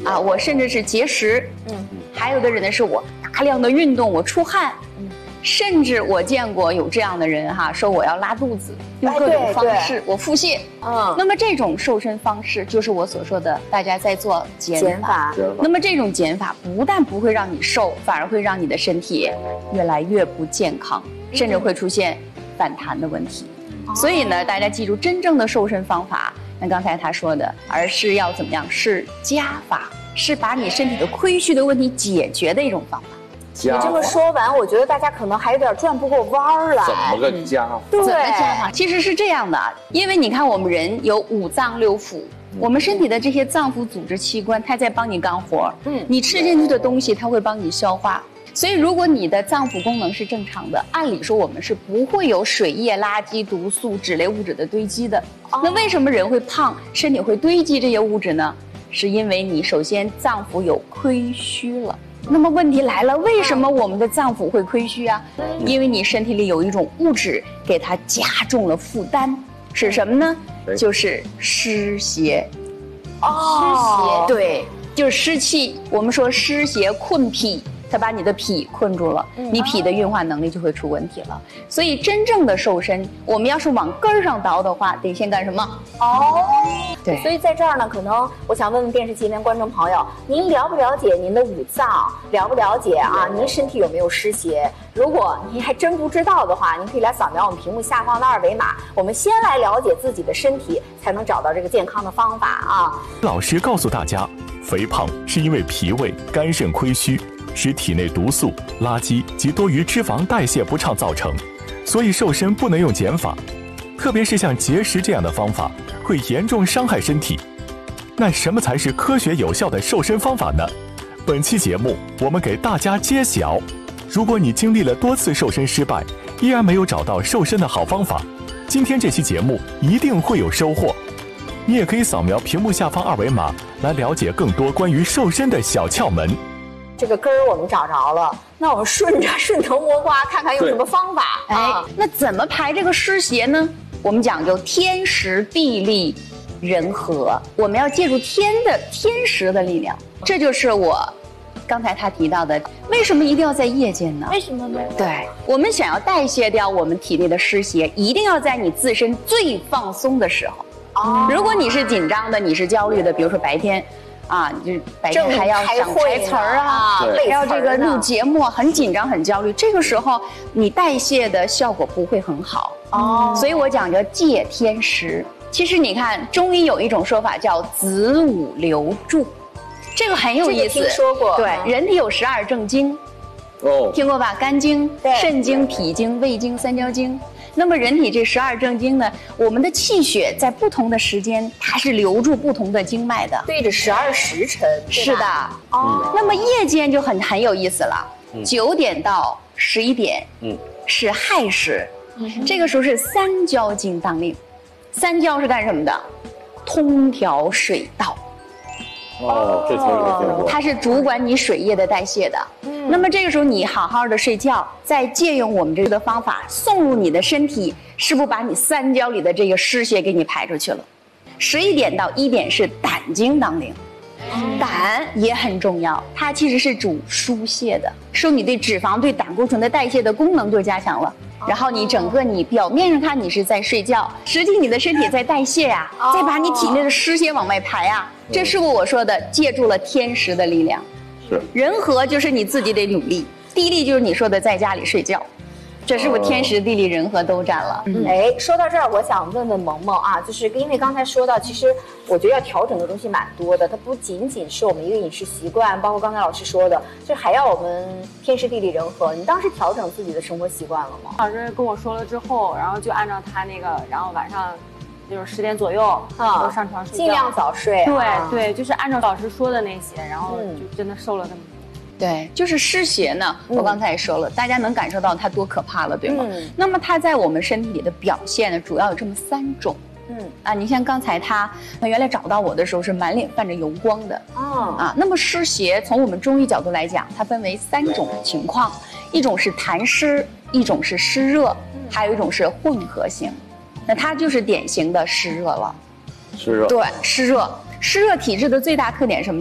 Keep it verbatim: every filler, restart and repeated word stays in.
啊，我甚至是节食，嗯，还有的人呢是我大量的运动，我出汗，嗯，甚至我见过有这样的人哈，说我要拉肚子，用各种方式我腹泻，嗯，那么这种瘦身方式就是我所说的大家在做减法，那么这种减法不但不会让你瘦，反而会让你的身体越来越不健康，甚至会出现反弹的问题。所以呢，大家记住，真正的瘦身方法，那刚才他说的，而是要怎么样？是加法，是把你身体的亏虚的问题解决的一种方法。 你这么说完，我觉得大家可能还有点转不过弯儿来。 怎么个加法？ 对，怎么加法？其实是这样的，因为你看我们人有五脏六腑，嗯、我们身体的这些脏腑组织器官，它在帮你干活。嗯，你吃进去的东西，它会帮你消化。所以，如果你的脏腑功能是正常的，按理说我们是不会有水液、垃圾、毒素、脂类物质的堆积的。哦、那为什么人会胖，身体会堆积这些物质呢？是因为你首先脏腑有亏虚了。那么问题来了，为什么我们的脏腑会亏虚啊？因为你身体里有一种物质给它加重了负担，是什么呢？就是湿邪。哦，湿邪，对，就是湿气。我们说湿邪困脾。它把你的脾困住了，你脾的运化能力就会出问题了。所以真正的瘦身，我们要是往根儿上倒的话，得先干什么？哦，对。 所以在这儿呢，可能我想问问电视机前观众朋友，您了不了解您的五脏？了不了解啊？您身体有没有湿邪？如果您还真不知道的话，您可以来扫描我们屏幕下方的二维码。我们先来了解自己的身体，才能找到这个健康的方法啊。 老师告诉大家，肥胖是因为脾胃、肝肾亏虚。使体内毒素、垃圾及多余脂肪代谢不畅造成，所以瘦身不能用减法，特别是像节食这样的方法会严重伤害身体。那什么才是科学有效的瘦身方法呢？本期节目我们给大家揭晓。如果你经历了多次瘦身失败，依然没有找到瘦身的好方法，今天这期节目一定会有收获。你也可以扫描屏幕下方二维码来了解更多关于瘦身的小窍门。 这个根儿我们找着了，那我们顺着顺藤摸瓜，看看用什么方法。 哎，那怎么排这个湿邪呢？我们讲究天时地利人和，我们要借助天的天时的力量。这就是我刚才他提到的，为什么一定要在夜间呢？ 为什么呢？ 对，我们想要代谢掉我们体内的湿邪，一定要在你自身最放松的时候。哦，如果你是紧张的，你是焦虑的，比如说白天。啊，就是白天还要想台词儿啊，还要这个录节目，很紧张很焦虑，这个时候你代谢的效果不会很好哦。所以我讲究借天时。其实你看，中医有一种说法叫子午流注，这个很有意思。 这个听说过。 对，人体有十二正经，哦，听过吧？肝经、肾经、脾经、胃经、三焦经。那么人体这十二正经呢，我们的气血在不同的时间，它是流注不同的经脉的， 对着十二时辰。 是的，哦。那么夜间就很很有意思了，九、嗯、点到十一点，嗯，是亥时，嗯，这个时候是三焦经当令。三焦是干什么的？通调水道。 哦，这听过。 它是主管你水液的代谢的。嗯，那么这个时候你好好的睡觉，再借用我们这个方法送入你的身体，是不是把你三焦里的这个湿邪给你排出去了？十一点到一点是胆经当令，嗯，胆也很重要，它其实是主疏泄的，说你对脂肪、对胆固醇的代谢的功能就加强了。然后你整个你表面上看你是在睡觉，实际你的身体在代谢呀，啊，再把你体内的湿邪往外排啊，这是不是我说的借助了天时的力量？是。人和就是你自己得努力，地利就是你说的在家里睡觉，这是不是天时地利人和都占了？ 嗯，哎，说到这儿，我想问问萌萌啊，就是因为刚才说到，其实我觉得要调整的东西蛮多的，它不仅仅是我们一个饮食习惯，包括刚才老师说的，就还要我们天时地利人和。你当时调整自己的生活习惯了吗？ 老师跟我说了之后，然后就按照他那个，然后晚上就是十点左右啊，都上床睡觉， 尽量早睡。 对，啊，对，就是按照老师说的那些，然后就真的瘦了这么多。 对，就是湿邪呢，嗯，我刚才也说了，大家能感受到它多可怕了，对吗？嗯，那么它在我们身体里的表现呢，主要有这么三种。嗯啊，你像刚才他，他原来找到我的时候是满脸泛着油光的。哦啊，那么湿邪从我们中医角度来讲，它分为三种情况，一种是痰湿，一种是湿热，还有一种是混合型。那它就是典型的湿热了。 湿热。 对，湿热，湿热体质的最大特点是什么？